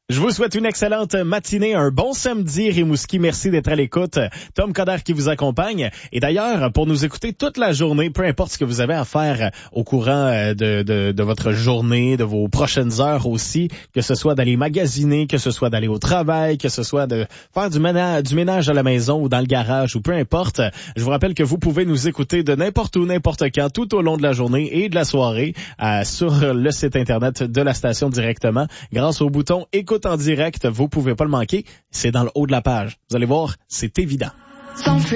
Je vous souhaite une excellente matinée, un bon samedi Rimouski. Merci d'être à l'écoute. Tom Coderre qui vous accompagne. Et d'ailleurs, pour nous écouter toute la journée, peu importe ce que vous avez à faire au courant de votre journée, de vos prochaines heures aussi, que ce soit d'aller magasiner, que ce soit d'aller au travail, que ce soit de faire du ménage à la maison ou dans le garage ou peu importe. Je vous rappelle que vous pouvez nous écouter de n'importe où, n'importe quand, tout au long de la journée et de la soirée sur le site internet de la station directement grâce au bouton Écoute en direct, vous pouvez pas le manquer, c'est dans le haut de la page. Vous allez voir, c'est évident.